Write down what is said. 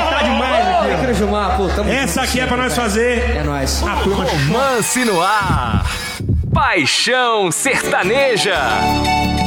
tá demais aqui. Ô, Gilmar, pô, tamo Essa aqui é pra nós fazer. É nóis. A turma Romance no ar. Paixão sertaneja.